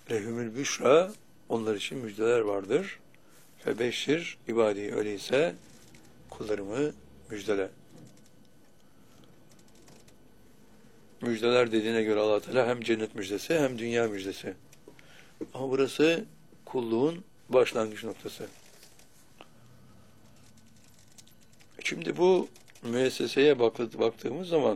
Lehumül büşra, onlar için müjdeler vardır. Febeşşir ibadi, öyleyse kullarımı müjdele. Müjdeler dediğine göre Allah Teala hem cennet müjdesi hem dünya müjdesi. Ama burası kulluğun başlangıç noktası. Şimdi bu müesseseye baktığımız zaman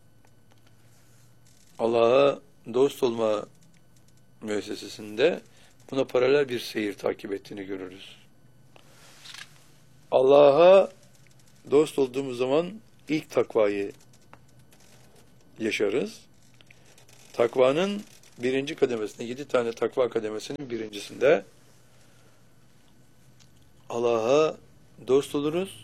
Allah'a dost olma müessesesinde buna paralel bir seyir takip ettiğini görürüz. Allah'a dost olduğumuz zaman ilk takvayı yaşarız. Takvanın birinci kademesinde, 7 tane takva kademesinin birincisinde Allah'a dost oluruz.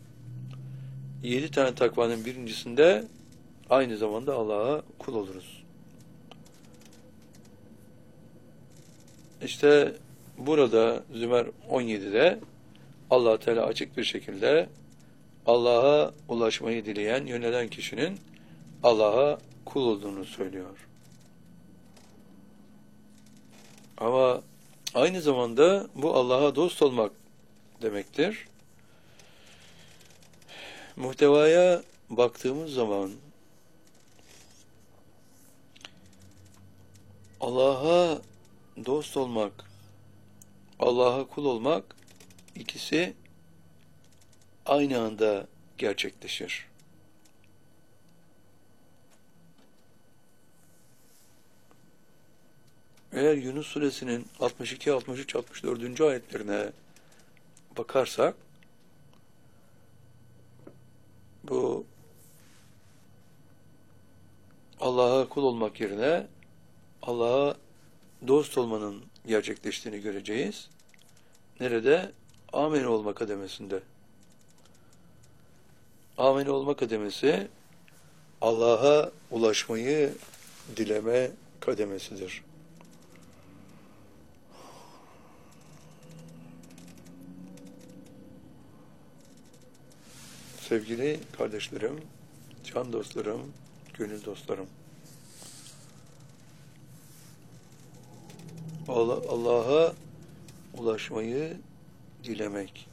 7 tane takvanın birincisinde aynı zamanda Allah'a kul oluruz. İşte burada Zümer 17'de Allah Teala açık bir şekilde Allah'a ulaşmayı dileyen, yönelen kişinin Allah'a kul olduğunu söylüyor. Ama aynı zamanda bu Allah'a dost olmak demektir. Muhtevaya baktığımız zaman Allah'a dost olmak, Allah'a kul olmak, ikisi aynı anda gerçekleşir. Eğer Yunus suresinin 62, 63, 64. ayetlerine bakarsak, bu Allah'a kul olmak yerine Allah'a dost olmanın gerçekleştiğini göreceğiz. Nerede? Amin olma kademesinde. Amin olma kademesi Allah'a ulaşmayı dileme kademesidir. Sevgili kardeşlerim, can dostlarım, gönül dostlarım. Allah'a ulaşmayı dilemek.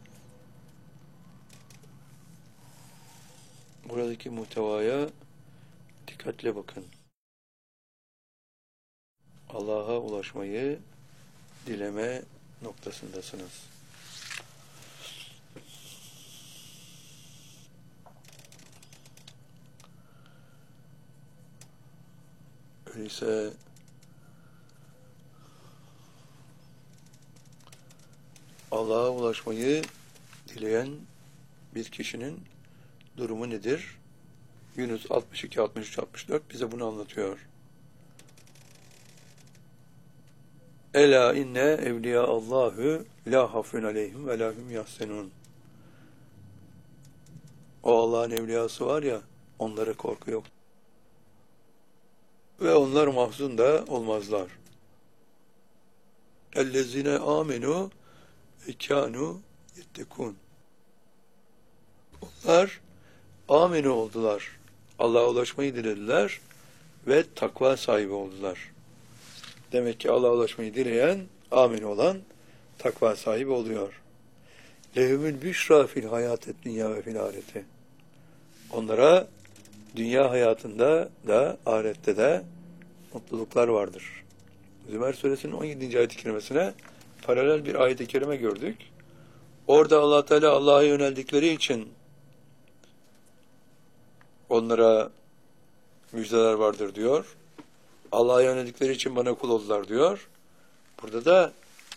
Buradaki muhtevaya dikkatle bakın. Allah'a ulaşmayı dileme noktasındasınız. Öyleyse Allah'a ulaşmayı dileyen bir kişinin durumu nedir? Yunus 62, 63, 64 bize bunu anlatıyor. Ela inne evliya Allahu la hafun aleyhim ve la hum yahsenun. O Allah'ın evliyası var ya, onlara korku yok. Ve onlar mahzun da olmazlar. Ellezine amenu ve kânû yettekûn. Onlar amenu oldular. Allah'a ulaşmayı dilediler ve takva sahibi oldular. Demek ki Allah'a ulaşmayı dileyen, amin olan, takva sahibi oluyor. Lehumül büşra fil hayatı dünya ve fil ahireti. Onlara dünya hayatında da ahirette de mutluluklar vardır. Zümer suresinin 17. ayet-i kerimesine paralel bir ayet-i kerime gördük. Orada Allah Teala Allah'a yöneldikleri için onlara müjdeler vardır diyor. Allah'a yöneldikleri için bana kul oldular diyor. Burada da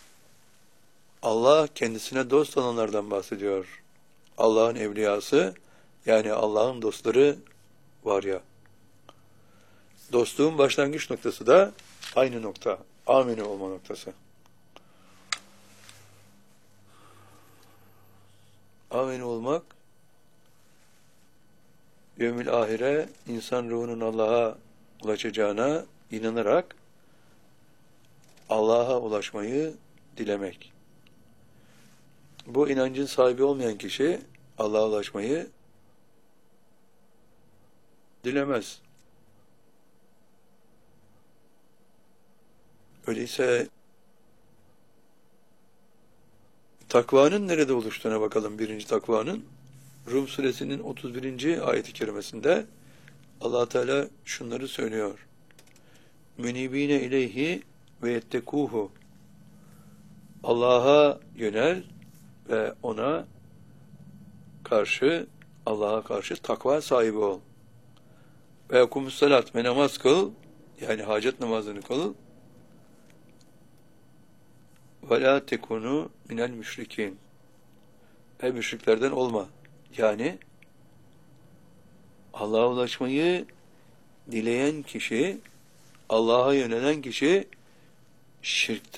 Allah kendisine dost olanlardan bahsediyor. Allah'ın evliyası, yani Allah'ın dostları var ya. Dostluğun başlangıç noktası da aynı nokta. Amin olma noktası. Amin olmak, yevmil ahire insan ruhunun Allah'a ulaşacağına inanarak Allah'a ulaşmayı dilemek. Bu inancın sahibi olmayan kişi Allah'a ulaşmayı dilemez. Öyleyse takvanın nerede oluştuğuna bakalım. Birinci takvanın Rum suresinin 31. ayet-i kerimesinde Allah Teala şunları söylüyor. Münibine ileyhi ve yettekuhu. Allah'a yönel ve ona karşı, Allah'a karşı takva sahibi ol. Ve okumus salat ve namaz kıl, yani hacet namazını kıl. Ve la tekunu minel müşrikin. Ve müşriklerden olma. Yani Allah'a ulaşmayı dileyen kişi, Allah'a yönelen kişi şirkten